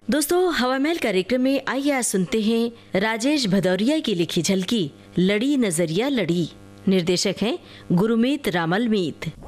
दोस्तों, हवा महल कार्यक्रम में आइए आज सुनते हैं राजेश भदौरिया की लिखी झलकी लड़ी नजरिया लड़ी। निर्देशक हैं गुरुमीत रामल मीत।